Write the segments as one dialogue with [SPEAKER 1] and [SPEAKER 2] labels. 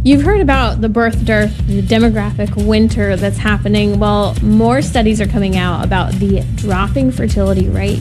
[SPEAKER 1] You've heard about the birth dearth, the demographic winter that's happening. Well, more studies are coming out about the dropping fertility rate.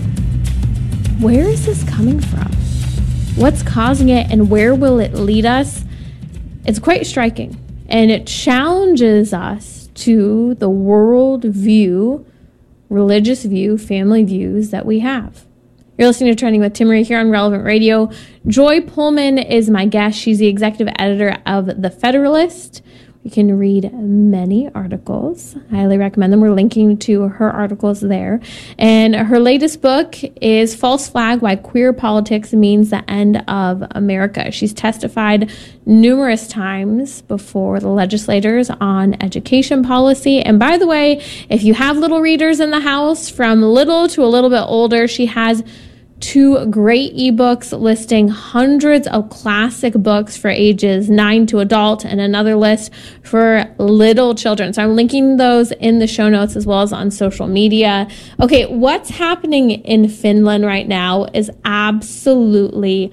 [SPEAKER 1] Where is this coming from? What's causing it, and where will it lead us? It's quite striking, and it challenges us to the world view, religious view, family views that we have. You're listening to Trending with Timmerie here on Relevant Radio. Joy Pullman is my guest. She's the executive editor of The Federalist. You can read many articles. I highly recommend them. We're linking to her articles there. And her latest book is False Flag: Why Queer Politics Means the End of America. She's testified numerous times before the legislators on education policy. And by the way, if you have little readers in the house, from little to a little bit older, she has 2 great ebooks listing hundreds of classic books for ages 9 to adult, and another list for little children. So I'm linking those in the show notes as well as on social media. Okay, what's happening in Finland right now is absolutely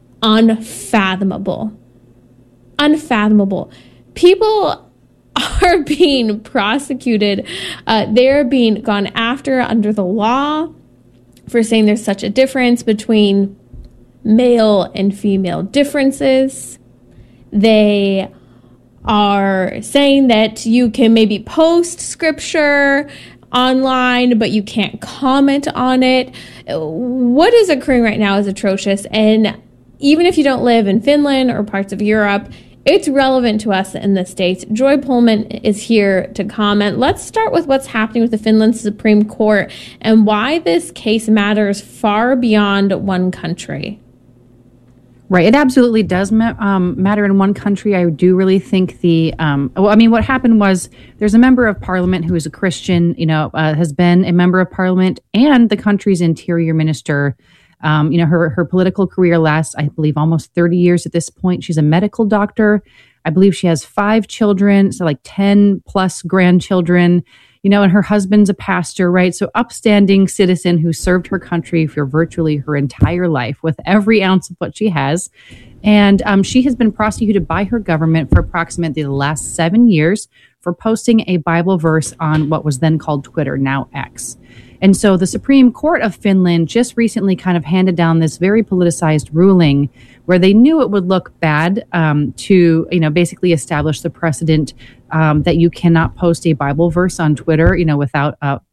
[SPEAKER 1] unfathomable. Unfathomable. People are being prosecuted. They're being gone after under the law for saying there's such a difference between male and female differences. They are saying that you can maybe post scripture online, but you can't comment on it. What is occurring right now is atrocious. And even if you don't live in Finland or parts of Europe, it's relevant to us in the States. Joy Pullman is here to comment. Let's start with what's happening with the Finland Supreme Court and why this case matters far beyond one country.
[SPEAKER 2] Right. It absolutely does matter in one country. I do really think what happened was there's a member of parliament who is a Christian, has been a member of parliament and the country's interior minister. Her political career lasts, I believe, almost 30 years at this point. She's a medical doctor. I believe she has 5 children, so like 10 plus grandchildren, and her husband's a pastor, right? So upstanding citizen who served her country for virtually her entire life with every ounce of what she has. And she has been prosecuted by her government for approximately the last 7 years for posting a Bible verse on what was then called Twitter, now X. And so the Supreme Court of Finland just recently kind of handed down this very politicized ruling where they knew it would look bad to, basically establish the precedent that you cannot post a Bible verse on Twitter, without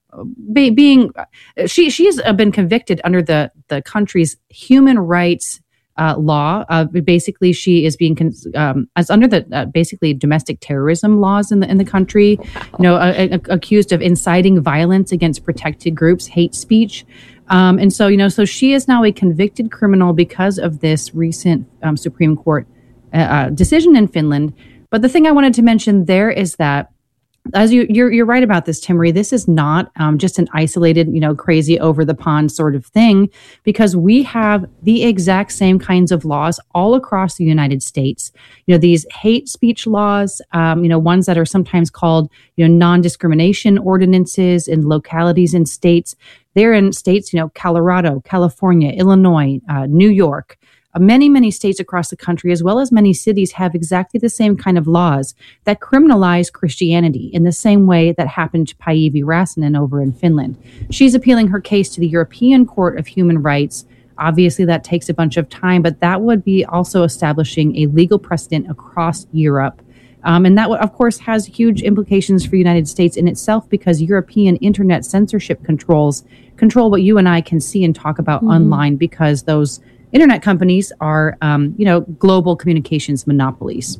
[SPEAKER 2] being. She has been convicted under the country's human rights law. Basically, she is being as under the basically domestic terrorism laws in the country. Wow. Accused of inciting violence against protected groups, hate speech, and so so she is now a convicted criminal because of this recent Supreme Court decision in Finland. But the thing I wanted to mention there is that, as you're right about this, Timmerie, this is not just an isolated, crazy over the pond sort of thing, because we have the exact same kinds of laws all across the United States. These hate speech laws, ones that are sometimes called, non-discrimination ordinances in localities and states. They're in states, Colorado, California, Illinois, New York. Many, many states across the country, as well as many cities, have exactly the same kind of laws that criminalize Christianity in the same way that happened to Päivi Räsänen over in Finland. She's appealing her case to the European Court of Human Rights. Obviously, that takes a bunch of time, but that would be also establishing a legal precedent across Europe. And that, of course, has huge implications for the United States in itself, because European internet censorship control what you and I can see and talk about online, because those internet companies are, global communications monopolies.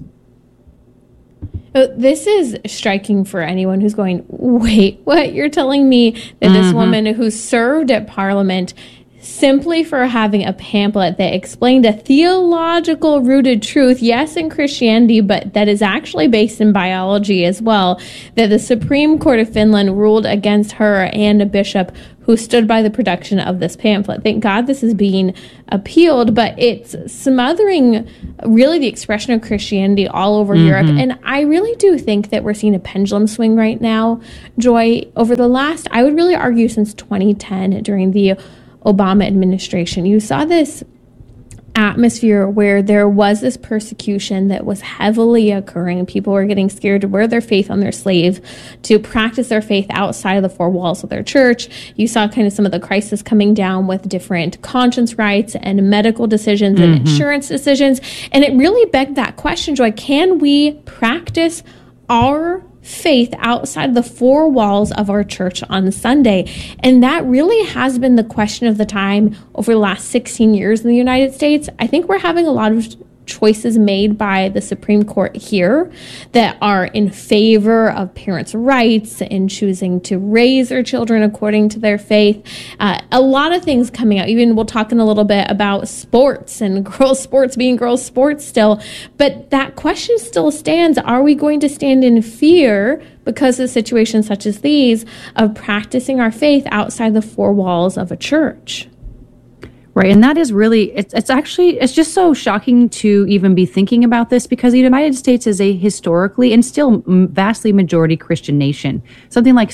[SPEAKER 1] This is striking for anyone who's going, wait, what? You're telling me that this woman who served at Parliament simply for having a pamphlet that explained a theological rooted truth, yes, in Christianity, but that is actually based in biology as well, that the Supreme Court of Finland ruled against her and a bishop who stood by the production of this pamphlet. Thank God this is being appealed, but it's smothering really the expression of Christianity all over Europe. And I really do think that we're seeing a pendulum swing right now, Joy, over the last, I would really argue, since 2010 during the Obama administration. You saw this atmosphere where there was this persecution that was heavily occurring. People were getting scared to wear their faith on their sleeve, to practice their faith outside of the four walls of their church. You saw kind of some of the crisis coming down with different conscience rights and medical decisions and insurance decisions. And it really begged that question, Joy, can we practice our faith outside of the four walls of our church on Sunday? And that really has been the question of the time over the last 16 years in the United States. I think we're having a lot of choices made by the Supreme Court here that are in favor of parents' rights in choosing to raise their children according to their faith. A lot of things coming out. Even we'll talk in a little bit about sports and girls' sports being girls' sports still. But that question still stands. Are we going to stand in fear because of situations such as these of practicing our faith outside the four walls of a church?
[SPEAKER 2] Right. And that is really, it's just so shocking to even be thinking about this, because the United States is a historically and still vastly majority Christian nation. Something like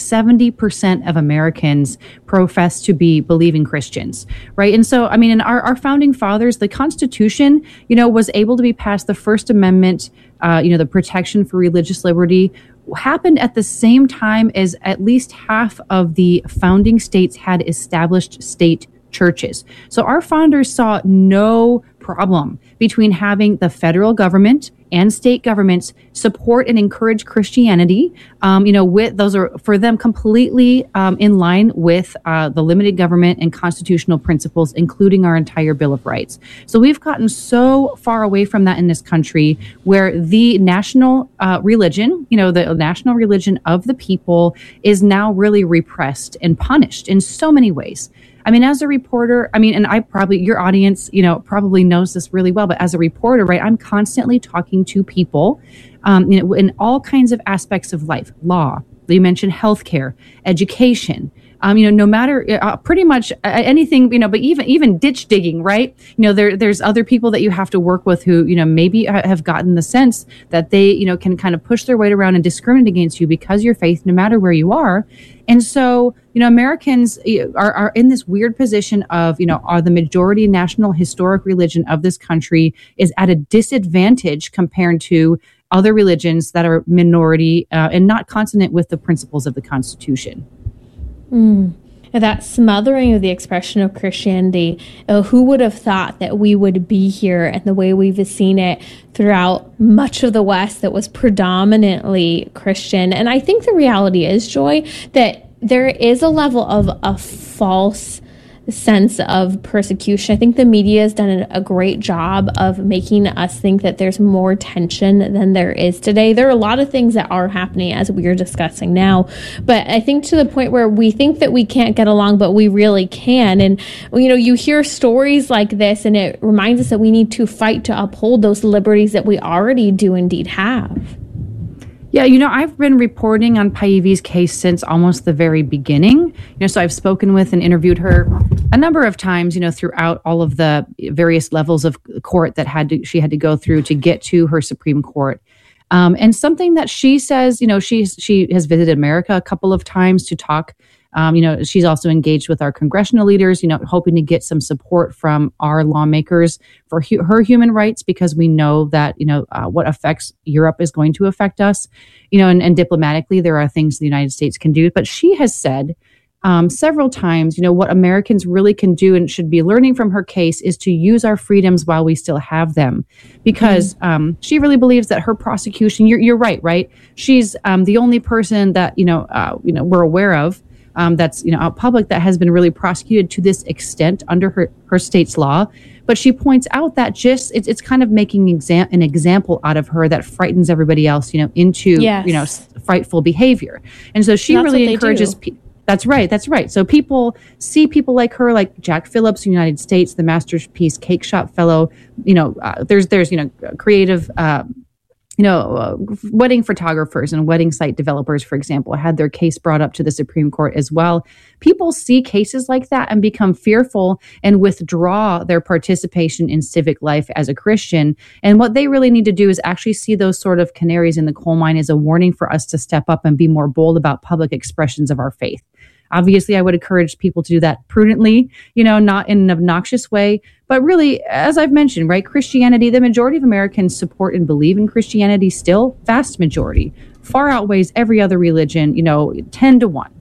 [SPEAKER 2] 70% of Americans profess to be believing Christians. Right. And so, I mean, in our founding fathers, the Constitution, was able to be passed. The First Amendment, the protection for religious liberty happened at the same time as at least half of the founding states had established state churches. So our founders saw no problem between having the federal government and state governments support and encourage Christianity. With those are for them completely in line with the limited government and constitutional principles, including our entire Bill of Rights. So we've gotten so far away from that in this country, where the national religion, the national religion of the people, is now really repressed and punished in so many ways. I mean, as a reporter, and your audience, probably knows this really well, but as a reporter, right, I'm constantly talking to people, in all kinds of aspects of life, law, you mentioned healthcare, education, no matter pretty much anything, but even ditch digging, right? There's other people that you have to work with who, maybe have gotten the sense that they, can kind of push their weight around and discriminate against you because of your faith, no matter where you are. And so, Americans are in this weird position of, are the majority national historic religion of this country is at a disadvantage compared to other religions that are minority and not consonant with the principles of the Constitution.
[SPEAKER 1] That smothering of the expression of Christianity, who would have thought that we would be here and the way we've seen it throughout much of the West that was predominantly Christian. And I think the reality is, Joy, that there is a level of a false sense of persecution. I think the media has done a great job of making us think that there's more tension than there is today. There are a lot of things that are happening as we are discussing now, but I think to the point where we think that we can't get along, but we really can. And, you hear stories like this and it reminds us that we need to fight to uphold those liberties that we already do indeed have.
[SPEAKER 2] Yeah, I've been reporting on Paivi's case since almost the very beginning. So I've spoken with and interviewed her a number of times, throughout all of the various levels of court that she had to go through to get to her Supreme Court. And something that she says, she has visited America a couple of times to talk. She's also engaged with our congressional leaders, hoping to get some support from our lawmakers for her human rights, because we know that, what affects Europe is going to affect us, and diplomatically, there are things the United States can do. But she has said several times, what Americans really can do and should be learning from her case is to use our freedoms while we still have them, because she really believes that her prosecution, you're right? She's the only person that, we're aware of that's out public that has been really prosecuted to this extent under her state's law. But she points out that it's kind of making an example out of her that frightens everybody else into frightful behavior. And so she really encourages people. That's right. So people see people like her, like Jack Phillips in the United States, the Masterpiece Cake Shop Fellow. There's creative wedding photographers and wedding site developers, for example, had their case brought up to the Supreme Court as well. People see cases like that and become fearful and withdraw their participation in civic life as a Christian. And what they really need to do is actually see those sort of canaries in the coal mine as a warning for us to step up and be more bold about public expressions of our faith. Obviously, I would encourage people to do that prudently, not in an obnoxious way. But really, as I've mentioned, right, Christianity, the majority of Americans support and believe in Christianity still, vast majority, far outweighs every other religion, 10 to 1.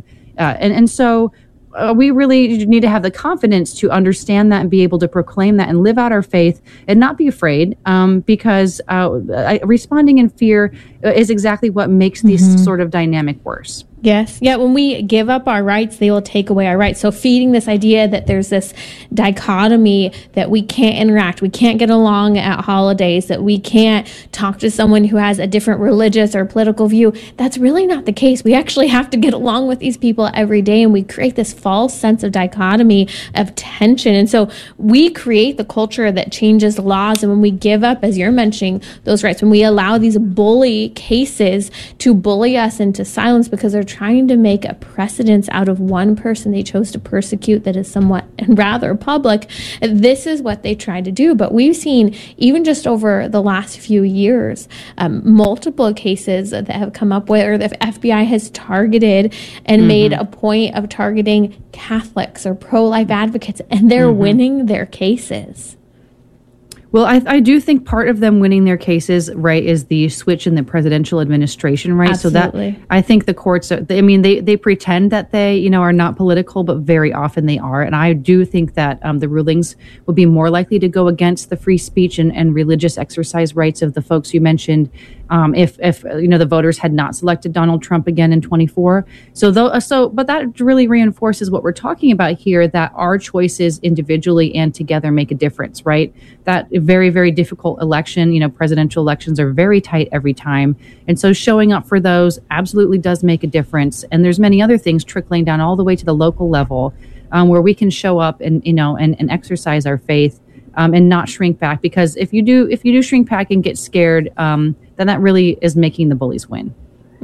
[SPEAKER 2] So we really need to have the confidence to understand that and be able to proclaim that and live out our faith and not be afraid, because responding in fear is exactly what makes this sort of dynamic worse.
[SPEAKER 1] Yes. Yeah. When we give up our rights, they will take away our rights. So feeding this idea that there's this dichotomy that we can't interact, we can't get along at holidays, that we can't talk to someone who has a different religious or political view, that's really not the case. We actually have to get along with these people every day, and we create this false sense of dichotomy, of tension. And so we create the culture that changes laws. And when we give up, as you're mentioning, those rights, when we allow these bully cases to bully us into silence because they're trying to make a precedence out of one person they chose to persecute that is somewhat and rather public, this is what they try to do. But we've seen, even just over the last few years, multiple cases that have come up where the FBI has targeted and made a point of targeting Catholics or pro-life advocates, and they're winning their cases.
[SPEAKER 2] Well, I do think part of them winning their cases, right, is the switch in the presidential administration, right?
[SPEAKER 1] Absolutely.
[SPEAKER 2] So that, I think the courts, they pretend that they, are not political, but very often they are. And I do think that the rulings will be more likely to go against the free speech and religious exercise rights of the folks you mentioned, if the voters had not selected Donald Trump again in 2024. But that really reinforces what we're talking about here, that our choices individually and together make a difference, right? That very, very difficult election, presidential elections are very tight every time. And so showing up for those absolutely does make a difference. And there's many other things trickling down all the way to the local level, where we can show up and exercise our faith, and not shrink back. Because if you do shrink back and get scared, then that really is making the bullies win.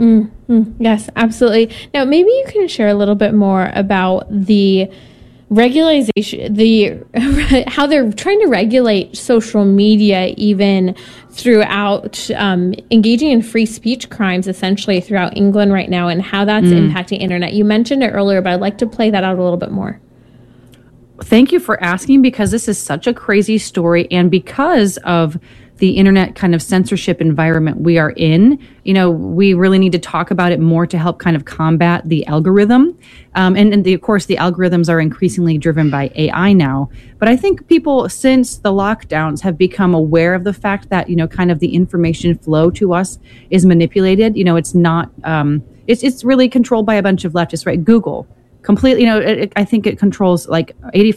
[SPEAKER 1] Yes, absolutely. Now, maybe you can share a little bit more about the regularization, how they're trying to regulate social media even throughout, engaging in free speech crimes essentially throughout England right now, and how that's impacting internet. You mentioned it earlier, but I'd like to play that out a little bit more.
[SPEAKER 2] Thank you for asking, because this is such a crazy story, and because of the internet kind of censorship environment we are in, we really need to talk about it more to help kind of combat the algorithm. Of course, the algorithms are increasingly driven by AI now. But I think people, since the lockdowns, have become aware of the fact that, kind of the information flow to us is manipulated. It's not, it's really controlled by a bunch of leftists, right? Google. Completely, I think it controls like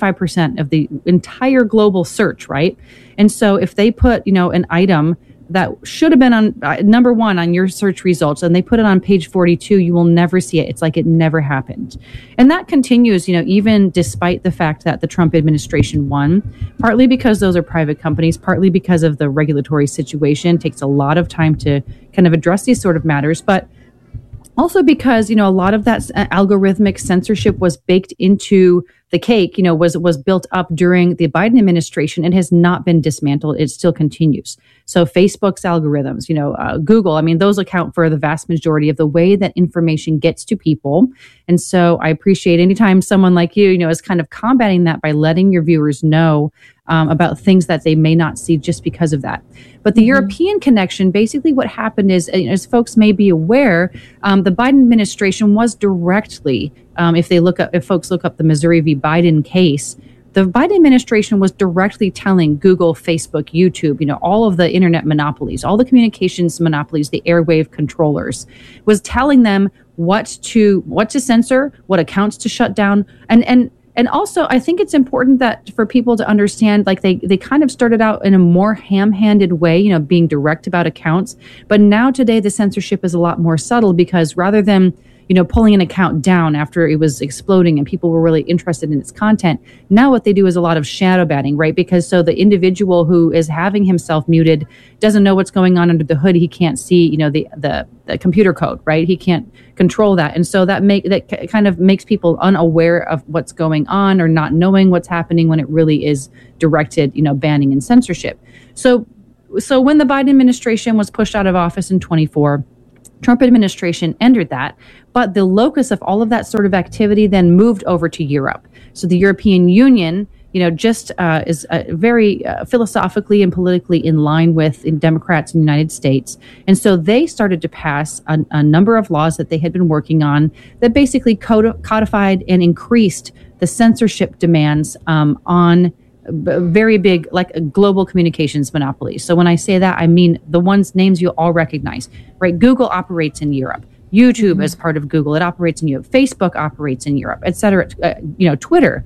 [SPEAKER 2] 85% of the entire global search, right? And so if they put, an item that should have been on number one on your search results, and they put it on page 42, you will never see it. It's like it never happened. And that continues, even despite the fact that the Trump administration won, partly because those are private companies, partly because of the regulatory situation. It takes a lot of time to kind of address these sort of matters. But also because, a lot of that algorithmic censorship was baked into the cake, was built up during the Biden administration. It has not been dismantled. It still continues. So Facebook's algorithms, Google, those account for the vast majority of the way that information gets to people. And so I appreciate anytime someone like you, is kind of combating that by letting your viewers know about things that they may not see just because of that. But the European connection, basically what happened is, as folks may be aware, the Biden administration was directly, if folks look up the Missouri v. Biden case, the Biden administration was directly telling Google, Facebook, YouTube, all of the internet monopolies, all the communications monopolies, the airwave controllers, was telling them what to censor, what accounts to shut down. And also, I think it's important that for people to understand, like they kind of started out in a more ham-handed way, being direct about accounts. But now today, the censorship is a lot more subtle, because rather than, pulling an account down after it was exploding and people were really interested in its content, now what they do is a lot of shadow banning, right? Because so the individual who is having himself muted doesn't know what's going on under the hood. He can't see, the computer code, right? He can't control that. And so that kind of makes people unaware of what's going on, or not knowing what's happening when it really is directed, banning and censorship. So when the Biden administration was pushed out of office in 2024, Trump administration entered that, but the locus of all of that sort of activity then moved over to Europe. So the European Union, just is very philosophically and politically in line with Democrats in the United States. And so they started to pass a number of laws that they had been working on that basically codified and increased the censorship demands on very big, like global communications monopolies. So when I say that, I mean the names you all recognize, right? Google operates in Europe. YouTube is part of Google. It operates in Europe. Facebook operates in Europe, et cetera. Twitter,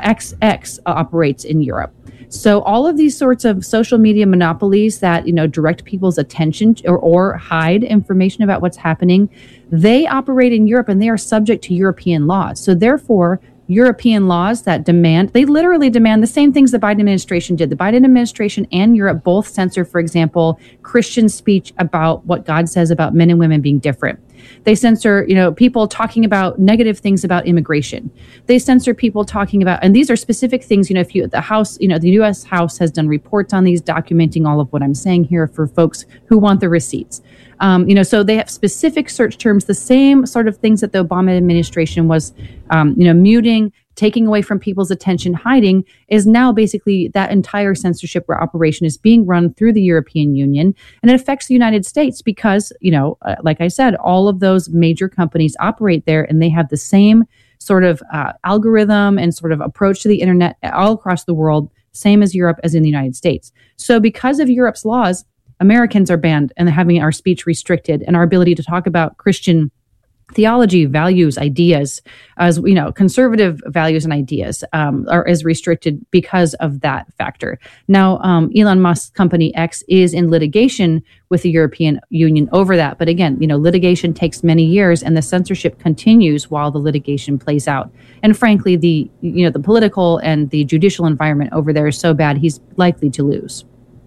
[SPEAKER 2] XX operates in Europe. So all of these sorts of social media monopolies that, direct people's attention or hide information about what's happening, they operate in Europe and they are subject to European laws. So therefore, European laws that they literally demand the same things the Biden administration did. The Biden administration and Europe both censor, for example, Christian speech about what God says about men and women being different. They censor, people talking about negative things about immigration. They censor people talking about, and these are specific things, the U.S. House has done reports on these, documenting all of what I'm saying here for folks who want the receipts. So they have specific search terms, the same sort of things that the Obama administration was, muting, taking away from people's attention, hiding, is now basically that entire censorship operation is being run through the European Union. And it affects the United States because, like I said, all of those major companies operate there and they have the same sort of algorithm and sort of approach to the internet all across the world, same as Europe as in the United States. So because of Europe's laws, Americans are banned and having our speech restricted, and our ability to talk about Christian theology, values, ideas, as conservative values and ideas is restricted because of that factor. Now, Elon Musk's company X is in litigation with the European Union over that. But again, litigation takes many years, and the censorship continues while the litigation plays out. And frankly, the political and the judicial environment over there is so bad, he's likely to lose.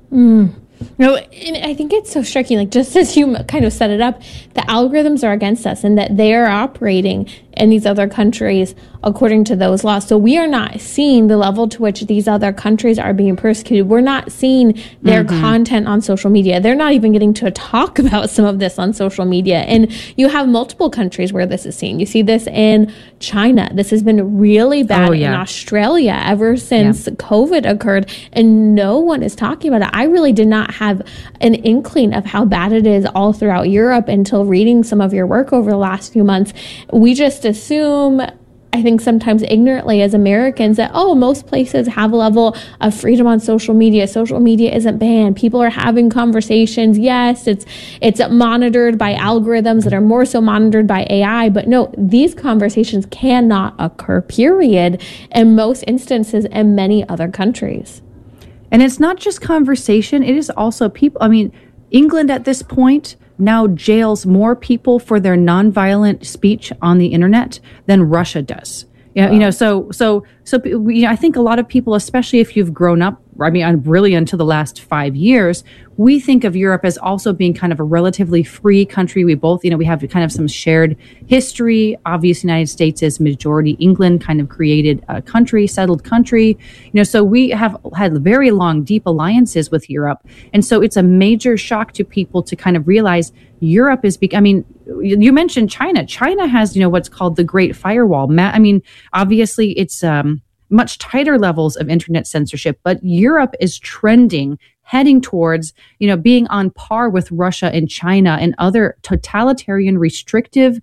[SPEAKER 1] No, and I think it's so striking, like just as you kind of set it up, the algorithms are against us and that they are operating in these other countries according to those laws. So we are not seeing the level to which these other countries are being persecuted. We're not seeing their content on social media. They're not even getting to talk about some of this on social media. And you have multiple countries where this is seen. You see this in China. This has been really bad in Australia ever since COVID occurred, and no one is talking about it. I really did not have an inkling of how bad it is all throughout Europe until reading some of your work over the last few months. We just assume, I think sometimes ignorantly as Americans, that, most places have a level of freedom on social media. Social media isn't banned. People are having conversations. Yes, it's monitored by algorithms that are more so monitored by AI. But no, these conversations cannot occur, period, in most instances in many other countries.
[SPEAKER 2] And it's not just conversation. It is also people. I mean, England at this point now jails more people for their nonviolent speech on the internet than Russia does. Yeah, wow. I think a lot of people, especially if you've grown up, really until the last 5 years, we think of Europe as also being kind of a relatively free country. We both, we have kind of some shared history. Obviously, United States is majority England, kind of created a country, settled country. So we have had very long, deep alliances with Europe. And so it's a major shock to people to kind of realize Europe is, you mentioned China. China has, what's called the Great Firewall. Obviously it's much tighter levels of internet censorship, but Europe is heading towards, being on par with Russia and China and other totalitarian, restrictive,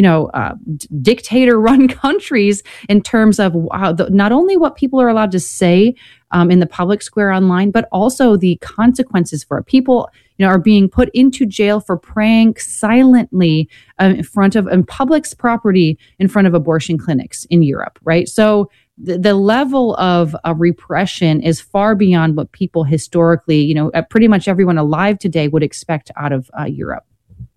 [SPEAKER 2] dictator-run countries in terms of not only what people are allowed to say in the public square online, but also the consequences for it. People, are being put into jail for praying silently in public's property in front of abortion clinics in Europe, right? So the level of repression is far beyond what people historically, pretty much everyone alive today would expect out of Europe.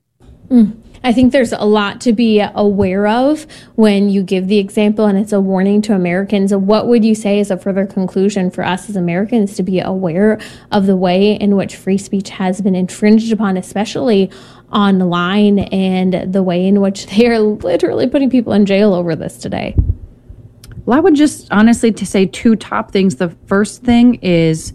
[SPEAKER 1] I think there's a lot to be aware of when you give the example, and it's a warning to Americans. What would you say is a further conclusion for us as Americans to be aware of the way in which free speech has been infringed upon, especially online, and the way in which they are literally putting people in jail over this today?
[SPEAKER 2] Well, I would just honestly to say two top things. The first thing is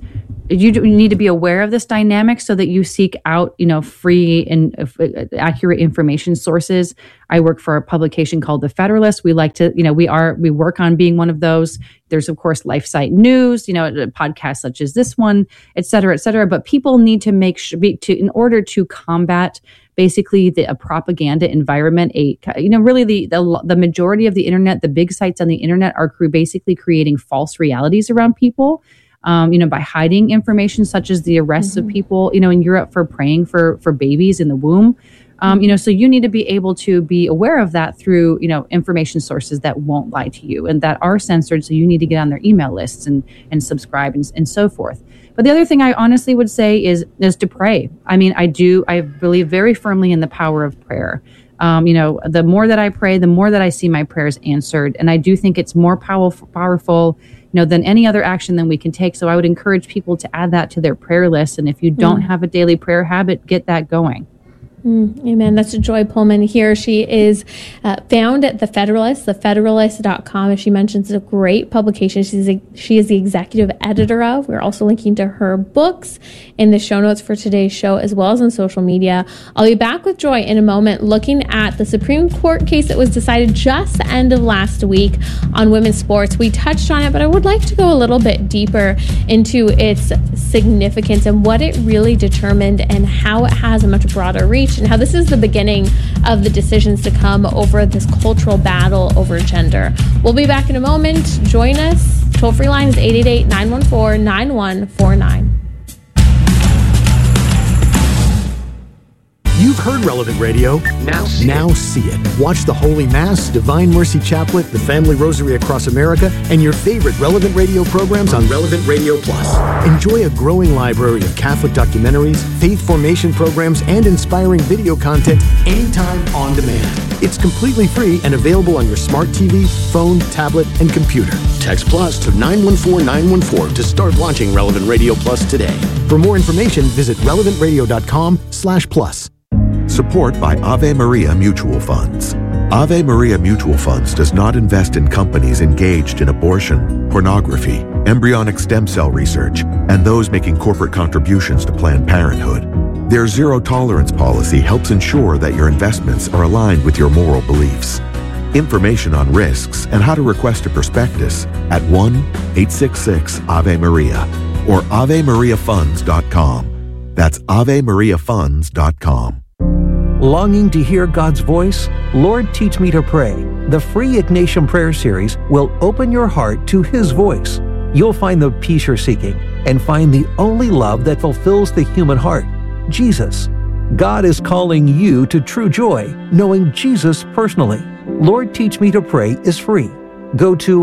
[SPEAKER 2] you need to be aware of this dynamic so that you seek out, free and accurate information sources. I work for a publication called The Federalist. We like to, we work on being one of those. There's, of course, LifeSite News, podcasts such as this one, et cetera, et cetera. But people need to in order to combat basically a propaganda environment, really the majority of the internet, the big sites on the internet are basically creating false realities around people. By hiding information such as the arrests of people, in Europe for praying for babies in the womb. So you need to be able to be aware of that through, information sources that won't lie to you and that are censored. So you need to get on their email lists and subscribe and so forth. But the other thing I honestly would say is to pray. I believe very firmly in the power of prayer. The more that I pray, the more that I see my prayers answered. And I do think it's more powerful than any other action that we can take. So I would encourage people to add that to their prayer list. And if you don't have a daily prayer habit, get that going.
[SPEAKER 1] Amen. That's Joy Pullman here. She is found at The Federalist, thefederalist.com. As she mentions, it's a great publication. She is the executive editor of. We're also linking to her books in the show notes for today's show, as well as on social media. I'll be back with Joy in a moment, looking at the Supreme Court case that was decided just the end of last week on women's sports. We touched on it, but I would like to go a little bit deeper into its significance and what it really determined and how it has a much broader reach, and how this is the beginning of the decisions to come over this cultural battle over gender. We'll be back in a moment. Join us. Toll-free line is 888-914-9149.
[SPEAKER 3] You've heard Relevant Radio. Now see it. Watch the Holy Mass, Divine Mercy Chaplet, the Family Rosary Across America, and your favorite Relevant Radio programs on Relevant Radio Plus. Enjoy a growing library of Catholic documentaries, faith formation programs, and inspiring video content anytime on demand. It's completely free and available on your smart TV, phone, tablet, and computer. Text Plus to 914-914 to start watching Relevant Radio Plus today. For more information, visit relevantradio.com/plus.
[SPEAKER 4] Support by Ave Maria Mutual Funds. Ave Maria Mutual Funds does not invest in companies engaged in abortion, pornography, embryonic stem cell research, and those making corporate contributions to Planned Parenthood. Their zero-tolerance policy helps ensure that your investments are aligned with your moral beliefs. Information on risks and how to request a prospectus at 1-866-AVE-MARIA or AveMariaFunds.com. That's AveMariaFunds.com.
[SPEAKER 5] Longing to hear God's voice? Lord, Teach Me to Pray. The free Ignatian Prayer Series will open your heart to His voice. You'll find the peace you're seeking and find the only love that fulfills the human heart, Jesus. God is calling you to true joy, knowing Jesus personally. Lord, Teach Me to Pray is free. Go to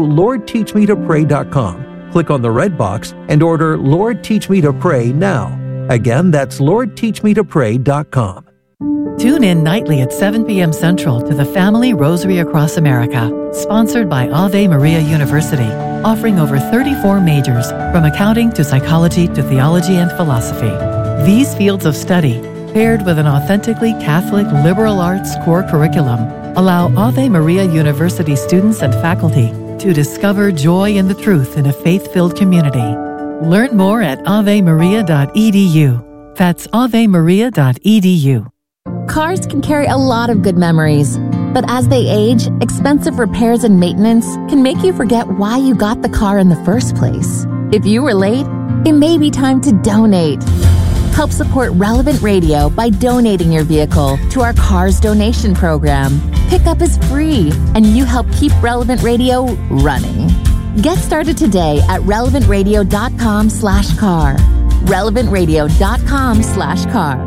[SPEAKER 5] LordTeachMeToPray.com, click on the red box, and order Lord, Teach Me to Pray now. Again, that's LordTeachMeToPray.com.
[SPEAKER 6] Tune in nightly at 7 p.m. Central to the Family Rosary Across America, sponsored by Ave Maria University, offering over 34 majors, from accounting to psychology to theology and philosophy. These fields of study, paired with an authentically Catholic liberal arts core curriculum, allow Ave Maria University students and faculty to discover joy in the truth in a faith-filled community. Learn more at avemaria.edu. That's avemaria.edu.
[SPEAKER 7] Cars can carry a lot of good memories, but as they age, expensive repairs and maintenance can make you forget why you got the car in the first place. If you were late, it may be time to donate. Help support Relevant Radio by donating your vehicle to our Cars donation program. Pickup is free, and you help keep Relevant Radio running. Get started today at relevantradio.com/car. relevantradio.com/car.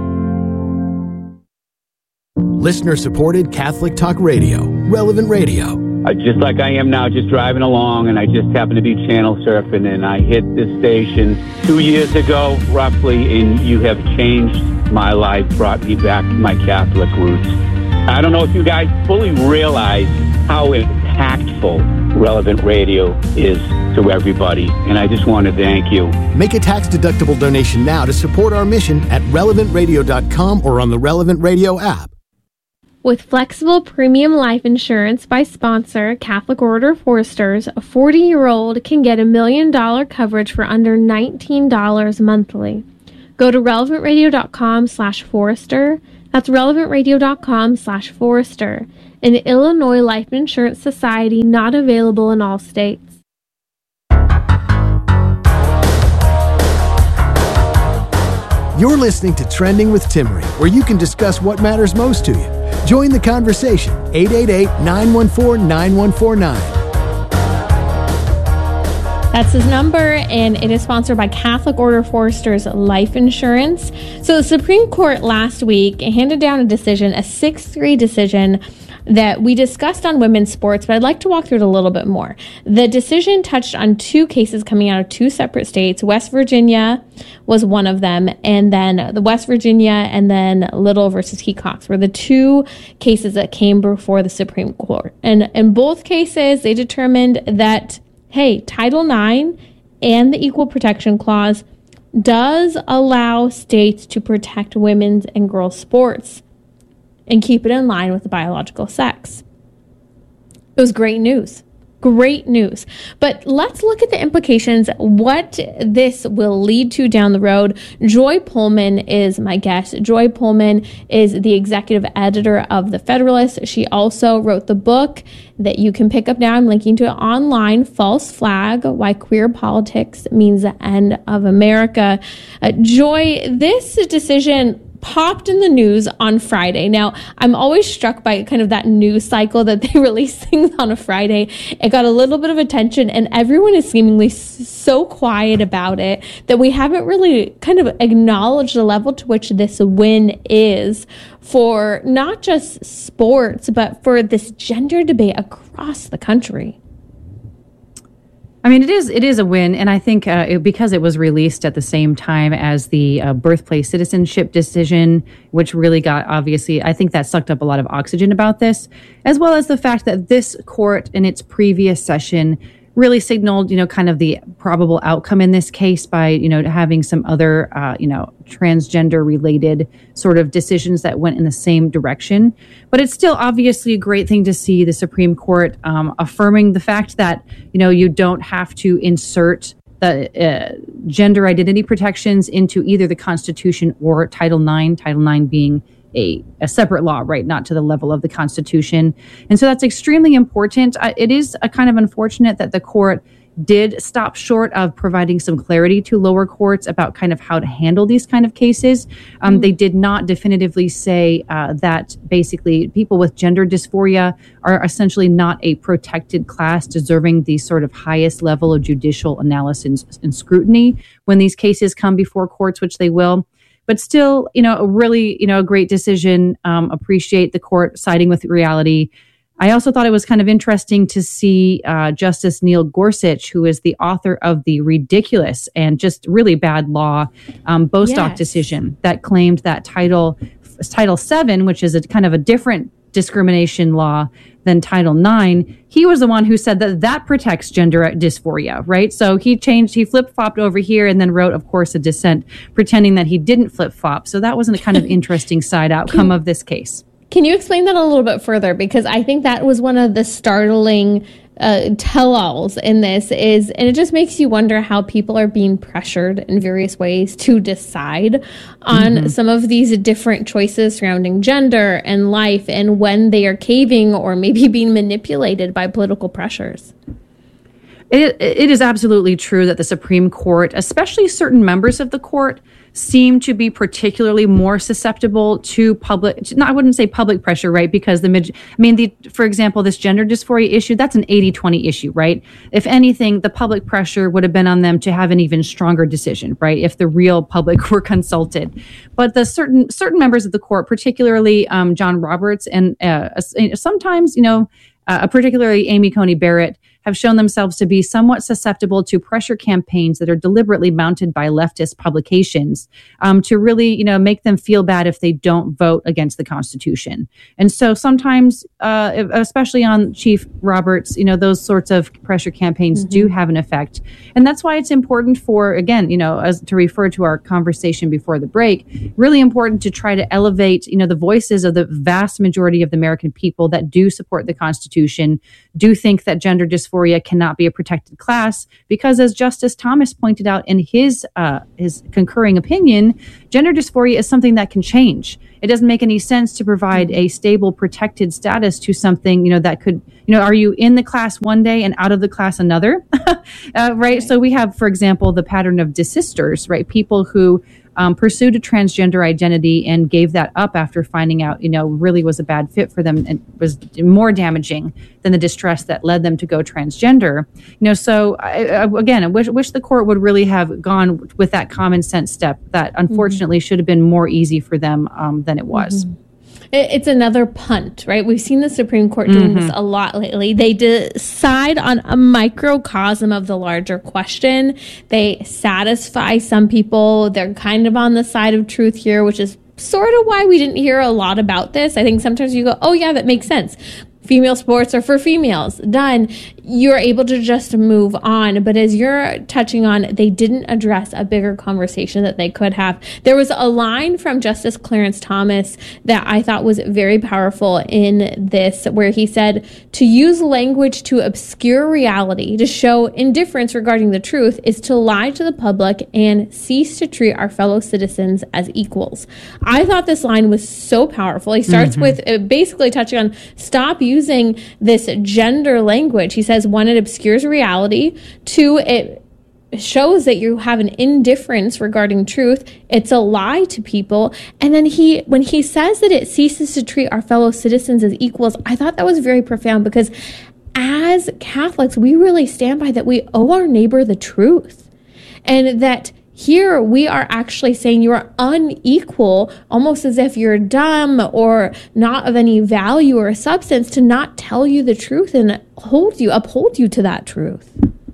[SPEAKER 3] Listener-supported Catholic Talk Radio, Relevant Radio.
[SPEAKER 8] Just like I am now, just driving along, and I just happened to be channel surfing, and I hit this station 2 years ago, roughly, and you have changed my life, brought me back to my Catholic roots. I don't know if you guys fully realize how impactful Relevant Radio is to everybody, and I just want to thank you.
[SPEAKER 3] Make a tax-deductible donation now to support our mission at relevantradio.com or on the Relevant Radio app.
[SPEAKER 1] With flexible premium life insurance by sponsor Catholic Order of Foresters, a 40-year-old can get $1 million coverage for under $19 monthly. Go to relevantradio.com/Forester. That's relevantradio.com/Forester. An Illinois Life Insurance Society, not available in all states.
[SPEAKER 3] You're listening to Trending with Timmerie, where you can discuss what matters most to you. Join the conversation, 888-914-9149.
[SPEAKER 1] That's his number, and it is sponsored by Catholic Order of Foresters Life Insurance. So the Supreme Court last week handed down a decision, a 6-3 decision, that we discussed on women's sports, but I'd like to walk through it a little bit more. The decision touched on 2 cases coming out of 2 separate states. West Virginia was one of them, and then the West Virginia and then Little versus Hecox were the 2 cases that came before the Supreme Court. And in both cases, they determined that, hey, Title IX and the Equal Protection Clause does allow states to protect women's and girls' sports and keep it in line with the biological sex. It was great news. Great news. But let's look at the implications, what this will lead to down the road. Joy Pullman is my guest. Joy Pullman is the executive editor of The Federalist. She also wrote the book that you can pick up now. I'm linking to it online, False Flag, Why Queer Politics Means the End of America. Joy, this decision popped in the news on Friday. Now, I'm always struck by kind of that news cycle that they release things on a Friday. It got a little bit of attention, and everyone is seemingly so quiet about it that we haven't really kind of acknowledged the level to which this win is for not just sports, but for this gender debate across the country.
[SPEAKER 2] I mean, it is a win, and I think because it was released at the same time as the birthplace citizenship decision, which really got, obviously, I think that sucked up a lot of oxygen about this, as well as the fact that this court in its previous session really signaled, kind of the probable outcome in this case by, having some other, transgender related sort of decisions that went in the same direction. But it's still obviously a great thing to see the Supreme Court affirming the fact that, you don't have to insert the gender identity protections into either the Constitution or Title IX, Title IX being a separate law, right? Not to the level of the Constitution. And so that's extremely important. It is a kind of unfortunate that the court did stop short of providing some clarity to lower courts about kind of how to handle these kind of cases. They did not definitively say that basically people with gender dysphoria are essentially not a protected class deserving the sort of highest level of judicial analysis and scrutiny when these cases come before courts, which they will. But still, a really, a great decision. Appreciate the court siding with reality. I also thought it was kind of interesting to see Justice Neil Gorsuch, who is the author of the ridiculous and just really bad law Bostock decision that claimed that Title VII, which is a kind of a different discrimination law than Title IX, he was the one who said that protects gender dysphoria, right? So he flip-flopped over here and then wrote, of course, a dissent pretending that he didn't flip-flop. So that wasn't a kind of interesting side outcome of this case.
[SPEAKER 1] Can you explain that a little bit further? Because I think that was one of the startling tell-alls in this and it just makes you wonder how people are being pressured in various ways to decide on some of these different choices surrounding gender and life, and when they are caving or maybe being manipulated by political pressures.
[SPEAKER 2] It is absolutely true that the Supreme Court, especially certain members of the court, seem to be particularly more susceptible to I wouldn't say public pressure, right? Because for example, this gender dysphoria issue, that's an 80-20 issue, right? If anything, the public pressure would have been on them to have an even stronger decision, right? If the real public were consulted. But the certain members of the court, particularly John Roberts and sometimes, particularly Amy Coney Barrett, have shown themselves to be somewhat susceptible to pressure campaigns that are deliberately mounted by leftist publications to really, make them feel bad if they don't vote against the Constitution. And so sometimes, especially on Chief Roberts, those sorts of pressure campaigns do have an effect. And that's why it's important for, again, as to refer to our conversation before the break, really important to try to elevate, the voices of the vast majority of the American people that do support the Constitution, do think that gender dysphoria cannot be a protected class, because as Justice Thomas pointed out in his concurring opinion, gender dysphoria is something that can change. It doesn't make any sense to provide a stable, protected status to something, that could, are you in the class one day and out of the class another? Right. So we have, for example, the pattern of desisters, right? People who pursued a transgender identity and gave that up after finding out, really was a bad fit for them and was more damaging than the distress that led them to go transgender. So I wish the court would really have gone with that common sense step that unfortunately should have been more easy for them than it was.
[SPEAKER 1] It's another punt, right? We've seen the Supreme Court doing this a lot lately. They decide on a microcosm of the larger question. They satisfy some people. They're kind of on the side of truth here, which is sort of why we didn't hear a lot about this. I think sometimes you go, oh yeah, that makes sense. Female sports are for females. Done. You're able to just move on. But as you're touching on, they didn't address a bigger conversation that they could have. There was a line from Justice Clarence Thomas that I thought was very powerful in this, where he said, to use language to obscure reality, to show indifference regarding the truth, is to lie to the public and cease to treat our fellow citizens as equals. I thought this line was so powerful. He starts with basically touching on stop using this gender language. He says, one, it obscures reality. Two, it shows that you have an indifference regarding truth. It's a lie to people. And then when he says that it ceases to treat our fellow citizens as equals, I thought that was very profound, because as Catholics, we really stand by that we owe our neighbor the truth. And that here we are actually saying you are unequal, almost as if you're dumb or not of any value or substance, to not tell you the truth and uphold you to that truth.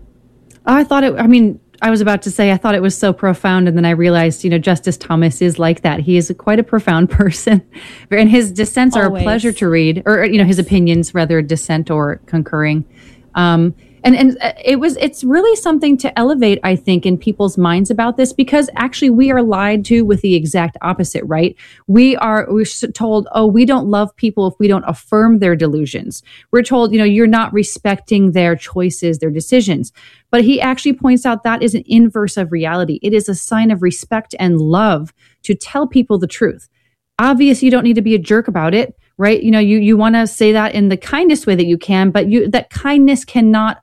[SPEAKER 2] I was about to say, I thought it was so profound. And then I realized, Justice Thomas is like that. He is quite a profound person. And his dissents are a pleasure to read, or, his opinions, rather dissent or concurring. It's really something to elevate, I think, in people's minds about this, because actually we are lied to with the exact opposite, right? We're told, we don't love people if we don't affirm their delusions. We're told, you're not respecting their choices, their decisions. But he actually points out that is an inverse of reality. It is a sign of respect and love to tell people the truth. Obviously, you don't need to be a jerk about it, right? You want to say that in the kindest way that you can, but that kindness cannot,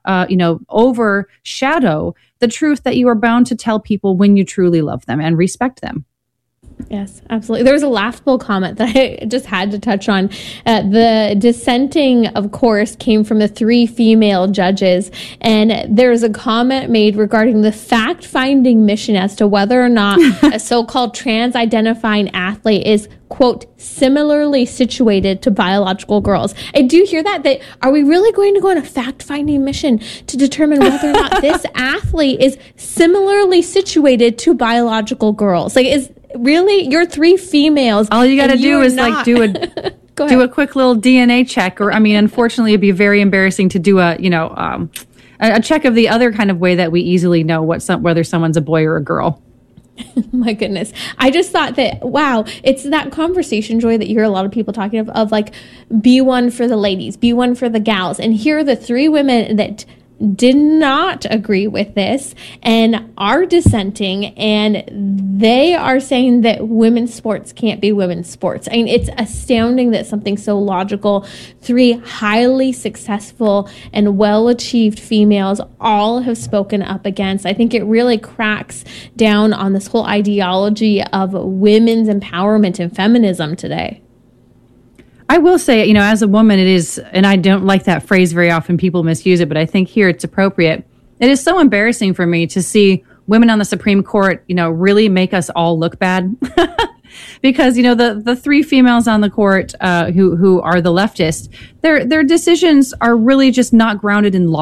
[SPEAKER 2] overshadow the truth that you are bound to tell people when you truly love them and respect them.
[SPEAKER 1] Yes, absolutely. There was a laughable comment that I just had to touch on. The dissenting, of course, came from the 3 female judges. And there's a comment made regarding the fact-finding mission as to whether or not a so-called trans-identifying athlete is, quote, similarly situated to biological girls. I do hear that are we really going to go on a fact-finding mission to determine whether or not this athlete is similarly situated to biological girls? Is really, you're 3 females.
[SPEAKER 2] All you got to do is do a quick little DNA check, or unfortunately, it'd be very embarrassing to do a check of the other kind of way that we easily know whether someone's a boy or a girl.
[SPEAKER 1] My goodness. I just thought that, wow, it's that conversation, Joy, that you hear a lot of people talking of like, be one for the ladies, be one for the gals. And here are the 3 women that did not agree with this and are dissenting, and they are saying that women's sports can't be women's sports. It's astounding that something so logical, 3 highly successful and well-achieved females all have spoken up against. I think it really cracks down on this whole ideology of women's empowerment and feminism today.
[SPEAKER 2] I will say, as a woman, it is, and I don't like that phrase very often, people misuse it, but I think here it's appropriate. It is so embarrassing for me to see women on the Supreme Court, really make us all look bad. Because, the 3 females on the court who are the leftists, their decisions are really just not grounded in law.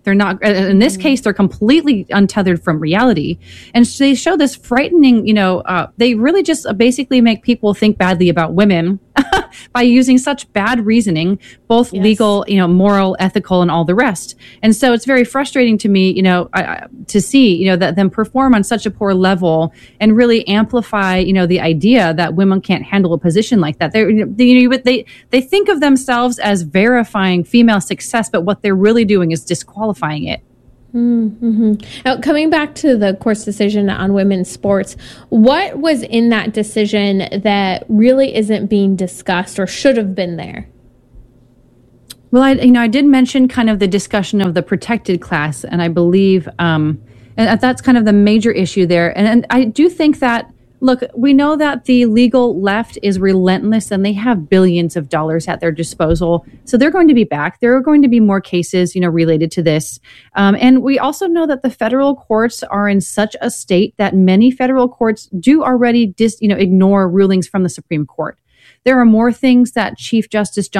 [SPEAKER 2] They're not, in this case, they're completely untethered from reality. And so they show this frightening, they really just basically make people think badly about women by using such bad reasoning, both legal, moral, ethical, and all the rest. And so it's very frustrating to me, to see, that them perform on such a poor level and really amplify, the idea that women can't handle a position like that. They think of themselves as verifying female success, but what they're really doing is disqualifying it.
[SPEAKER 1] Mm-hmm. Now, coming back to the court's decision on women's sports, what was in that decision that really isn't being discussed or should have been there?
[SPEAKER 2] Well, I did mention kind of the discussion of the protected class, and I believe, and that's kind of the major issue there. And I do think that, look, we know that the legal left is relentless and they have billions of dollars at their disposal. So they're going to be back. There are going to be more cases, related to this. And we also know that the federal courts are in such a state that many federal courts do already ignore rulings from the Supreme Court. There are more things that Chief Justice John